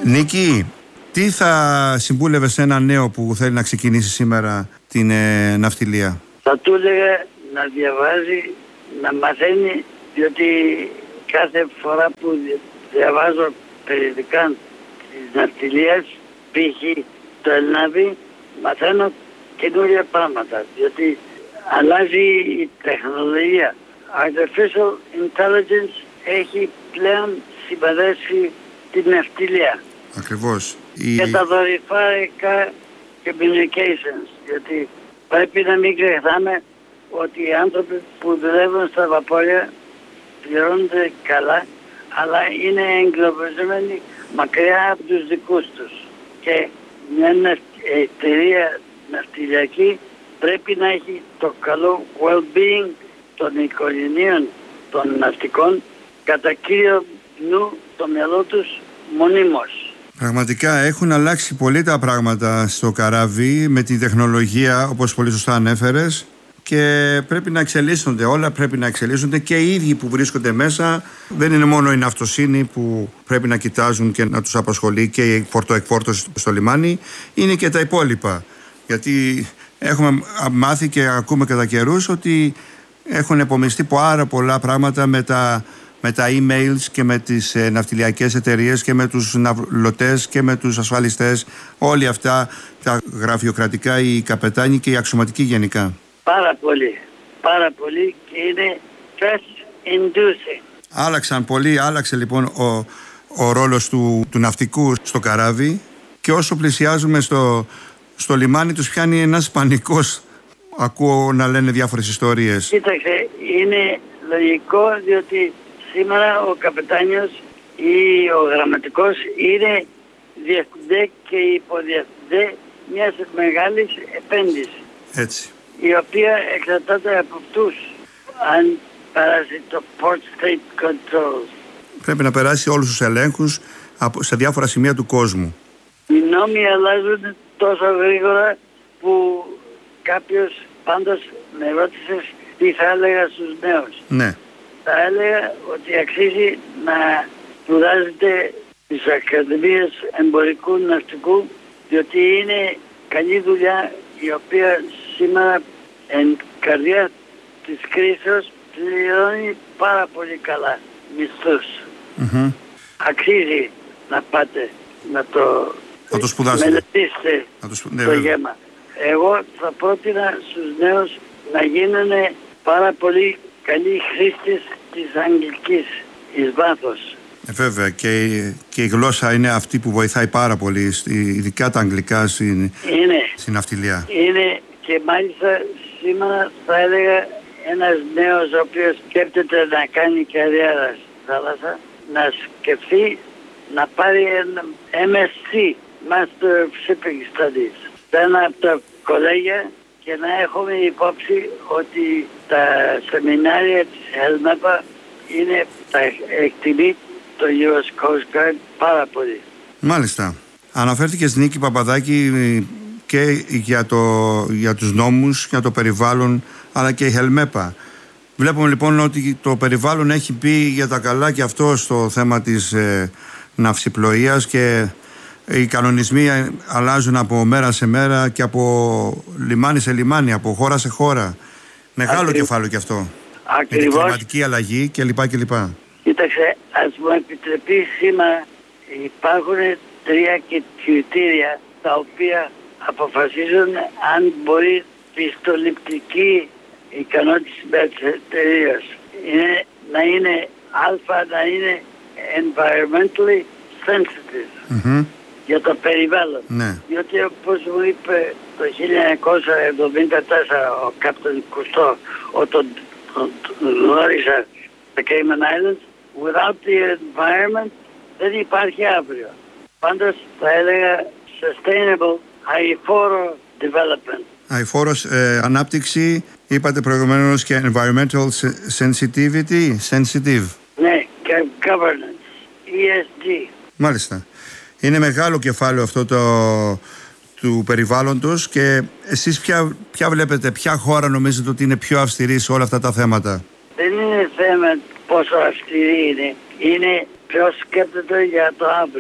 Νίκη, τι θα συμβούλευε σε ένα νέο που θέλει να ξεκινήσει σήμερα την ναυτιλία? Θα του έλεγα να διαβάζει, να μαθαίνει, διότι κάθε φορά που διαβάζω περιοδικά της ναυτιλίας, π.χ. το Ελνάβη, μαθαίνω καινούργια πράγματα, διότι αλλάζει η τεχνολογία. Artificial Intelligence έχει πλέον συμπαρέσει την ναυτιλία. Ακριβώς. Και τα δορυφορικά communications, γιατί πρέπει να μην ξεχνάμε ότι οι άνθρωποι που δουλεύουν στα βαπόρια πληρώνονται καλά, αλλά είναι εγκλωβισμένοι μακριά από τους δικούς τους. Και μια εταιρεία ναυτιλιακή πρέπει να έχει το καλό well-being των οικογενείων των ναυτικών κατά κύριο νου το μυαλό τους μονίμως. Πραγματικά έχουν αλλάξει πολύ τα πράγματα στο καράβι με τη τεχνολογία, όπως πολύ σωστά ανέφερες, και πρέπει να εξελίσσονται, όλα πρέπει να εξελίσσονται και οι ίδιοι που βρίσκονται μέσα. Δεν είναι μόνο η ναυτοσύνη που πρέπει να κοιτάζουν και να τους απασχολεί και η φορτοεκφόρτωση στο λιμάνι, είναι και τα υπόλοιπα. Γιατί έχουμε μάθει και ακούμε κατά καιρούς ότι έχουν επομιστεί πάρα πολλά πράγματα με τα emails και με τις ναυτιλιακές εταιρείες και με τους ναυλωτές και με τους ασφαλιστές. Όλοι αυτά τα γραφειοκρατικά, οι καπετάνοι και οι αξιωματικοί γενικά. Πάρα πολύ και είναι stress inducing. Άλλαξαν πολύ, άλλαξε λοιπόν ο ρόλος του ναυτικού στο καράβι και όσο πλησιάζουμε στο λιμάνι τους πιάνει ένας πανικός. Ακούω να λένε διάφορες ιστορίες. Κοίταξε, είναι λογικό διότι σήμερα ο καπετάνιος ή ο γραμματικός είναι διευθυντέ και υποδιευθυντέ μιας μεγάλης επένδυσης. Έτσι. Η οποία εξαρτάται από αυτούς αν περάσει το Port State Controls. Πρέπει να περάσει όλους τους ελέγχους σε διάφορα σημεία του κόσμου. Οι νόμοι αλλάζουν τόσο γρήγορα που κάποιος πάντως με ρώτησε τι θα έλεγα στους νέους. Ναι. Θα έλεγα ότι αξίζει να σπουδάζετε στις Ακαδημίες Εμπορικού Ναυτικού, διότι είναι καλή δουλειά η οποία σήμερα εν καρδιά της κρίσεως πληρώνει πάρα πολύ καλά μισθούς. Mm-hmm. Αξίζει να πάτε να το μελετήσετε το γέμα. Εγώ θα πρότεινα στους νέους να γίνουν πάρα πολύ καλοί χρήστες της αγγλικής εις βάθος. Βέβαια και η γλώσσα είναι αυτή που βοηθάει πάρα πολύ, ειδικά τα αγγλικά στην ναυτιλία. Είναι και μάλιστα σήμερα θα έλεγα ένας νέος ο οποίος σκέπτεται να κάνει καριέρα στη θάλασσα να σκεφτεί να πάρει ένα MSc, Master of Shipping Studies, σε ένα από τα κολέγια και να έχουμε υπόψη ότι τα σεμινάρια της Ελμέπα είναι τα εκτιμεί το US Coast Guard πάρα πολύ. Μάλιστα. Αναφέρθηκες Νίκη Παπαδάκη και για τους νόμους, για το περιβάλλον, αλλά και η Ελμέπα. Βλέπουμε λοιπόν ότι το περιβάλλον έχει πει για τα καλά και αυτό στο θέμα της ναυσιπλοείας και οι κανονισμοί αλλάζουν από μέρα σε μέρα και από λιμάνι σε λιμάνι, από χώρα σε χώρα. Μεγάλο κεφάλαιο και αυτό. Ακριβώς. Με την κλιματική αλλαγή κλπ. Κοίταξε, ας μου επιτρεπεί σήμερα υπάρχουν 3 κριτήρια τα οποία αποφασίζουν αν μπορεί πιστοληπτική ικανότητα της εταιρείας να είναι να είναι environmentally sensitive. Mm-hmm. Για το περιβάλλον. Ναι. Διότι όπως μου είπε το 1974 ο Κάπτεν Κουστό όταν γνώρισα τα Cayman Islands, without the environment δεν υπάρχει αύριο. Πάντως θα έλεγα sustainable, αηφόρο development. Αηφόρος ανάπτυξη, είπατε προηγουμένως και environmental sensitive. Ναι, και governance, ESG. Μάλιστα. Είναι μεγάλο κεφάλαιο αυτό του περιβάλλοντος και εσείς ποια βλέπετε, ποια χώρα νομίζετε ότι είναι πιο αυστηρή σε όλα αυτά τα θέματα? Δεν είναι θέμα πόσο αυστηρή είναι. Είναι ποιος σκέπτεται για το αύριο.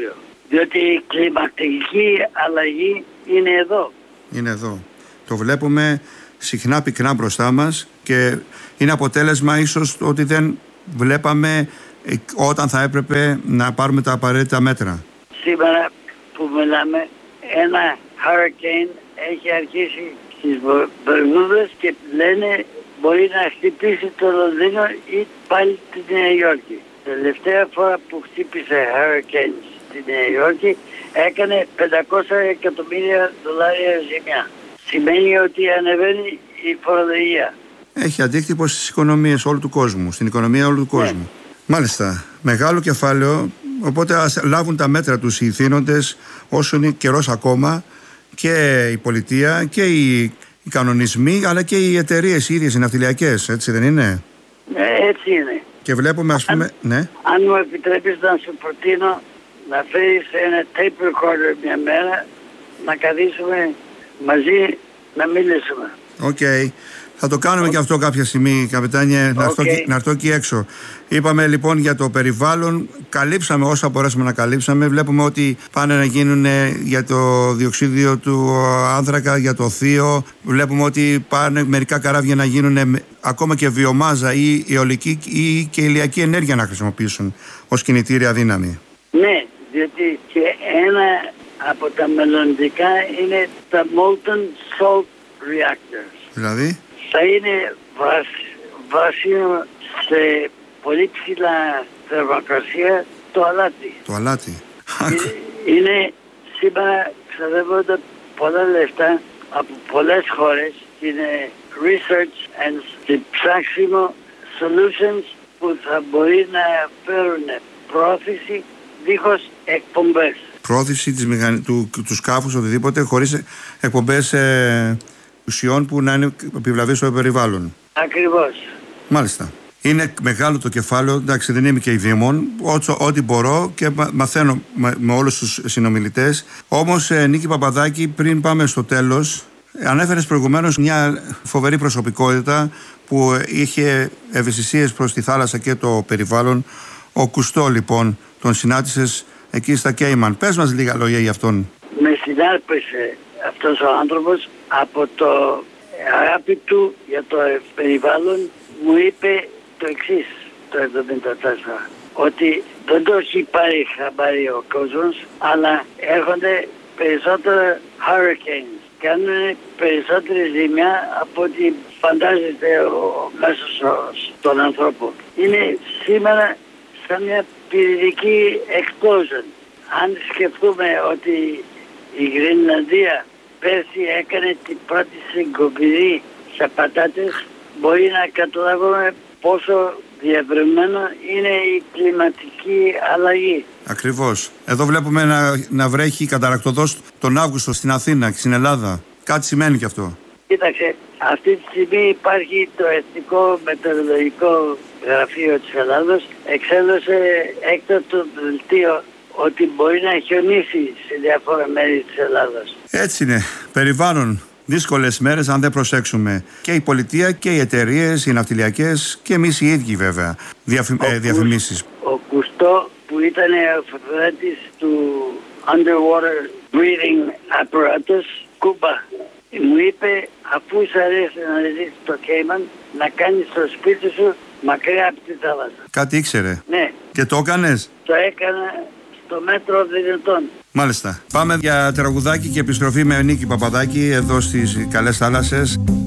Διότι η κλιματική αλλαγή είναι εδώ. Είναι εδώ. Το βλέπουμε συχνά πυκνά μπροστά μας και είναι αποτέλεσμα ίσως ότι δεν βλέπαμε όταν θα έπρεπε να πάρουμε τα απαραίτητα μέτρα. Σήμερα που μιλάμε, ένα hurricane έχει αρχίσει στις Βερμούδες και λένε μπορεί να χτυπήσει το Λονδίνο ή πάλι τη Νέα Υόρκη. Τελευταία φορά που χτύπησε hurricane στη Νέα Υόρκη έκανε $500 εκατομμύρια ζημιά. Σημαίνει ότι ανεβαίνει η φορολογία. Έχει αντίκτυπο στις οικονομίες όλου του κόσμου, στην οικονομία όλου του κόσμου. Μάλιστα, μεγάλο κεφάλαιο, οπότε ας λάβουν τα μέτρα τους οι θύνοντες όσο είναι καιρός ακόμα, και η πολιτεία και οι κανονισμοί, αλλά και οι εταιρείες οι ίδιες, οι ναυτιλιακές, έτσι δεν είναι? Ναι, έτσι είναι. Και βλέπουμε, ας πούμε, ναι. Αν μου επιτρέπεις να σου προτείνω να φέρεις ένα tape recorder μια μέρα, να καθίσουμε μαζί να μιλήσουμε. Οκ. Θα το κάνουμε και αυτό κάποια στιγμή, καπετάνιε, να έρθω εκεί έξω. Είπαμε λοιπόν για το περιβάλλον, καλύψαμε όσα μπορέσαμε να καλύψαμε. Βλέπουμε ότι πάνε να γίνουν για το διοξίδιο του άνθρακα, για το θείο. Βλέπουμε ότι πάνε μερικά καράβια να γίνουν ακόμα και βιομάζα ή αιωλική ή και ηλιακή ενέργεια να χρησιμοποιήσουν ως κινητήρια δύναμη. Ναι, διότι και ένα από τα μελλοντικά είναι τα molten salt reactors. Δηλαδή? Θα είναι βάσιμο σε πολύ ψηλά θερμοκρασία το αλάτι. Το αλάτι. Είναι σήμερα ξοδεύονται πολλά λεφτά από πολλές χώρες. Είναι research and ψάξιμο solutions που θα μπορεί να φέρουν πρόθεση δίχως εκπομπές. Πρόθεση του σκάφους, οτιδήποτε, χωρίς εκπομπές ουσιών που να είναι επιβλαβείς στο περιβάλλον. Ακριβώς. Μάλιστα. Είναι μεγάλο το κεφάλαιο, εντάξει, δεν είμαι και ειδήμων, ό,τι μπορώ και μαθαίνω με όλους τους συνομιλητές. Όμως, Νίκη Παπαδάκη, πριν πάμε στο τέλος, ανέφερες προηγουμένως μια φοβερή προσωπικότητα που είχε ευαισθησίες προς τη θάλασσα και το περιβάλλον. Ο Κουστό, λοιπόν, τον συνάντησες εκεί στα Κέιμαν. Πες μας λίγα λόγια για αυτόν. Με συνάρπεσε αυτός ο άνθρωπος από το αγάπη του για το περιβάλλον. Μου είπε το εξής το 1974, ότι δεν το έχει πάρει χαμπάρι ο κόσμος, αλλά έρχονται περισσότερα hurricanes, κάνουν περισσότερη ζημιά από ό,τι φαντάζεται ο μέσος όρος των ανθρώπων. Είναι σήμερα σαν μια πυρηνική explosion. Αν σκεφτούμε ότι η Γρενλανδία πέρσι έκανε την πρώτη συγκοπηρή σε πατάτες, μπορεί να καταλάβουμε πόσο διευρυμένο είναι η κλιματική αλλαγή. Ακριβώς. Εδώ βλέπουμε να βρέχει καταρακτωδώς τον Αύγουστο στην Αθήνα και στην Ελλάδα. Κάτι σημαίνει και αυτό. Κοίταξε, αυτή τη στιγμή υπάρχει το Εθνικό Μετεωρολογικό Γραφείο της Ελλάδος. Εξέδωσε έκτακτο δελτίο ότι μπορεί να χιονίσει σε διάφορα μέρη της Ελλάδας. Έτσι είναι. Περιβάλλον. Δύσκολες μέρες αν δεν προσέξουμε. Και η πολιτεία και οι εταιρείες, οι ναυτιλιακές και εμείς οι ίδιοι βέβαια. Διαφημίσεις. Ο Κουστό που ήταν ο του Underwater Breathing Apparatus, Κούμπα, μου είπε αφού σου αρέσει να ζεις στο Κέιμαν, να κάνεις το σπίτι σου μακριά από τη θάλασσα. Κάτι ήξερε. Ναι. Και το έκανες? Το έκανα στο μέτρο δυνατόν. Μάλιστα. Πάμε για τραγουδάκι και επιστροφή με Νίκη Παπαδάκη εδώ στις καλές θάλασσες.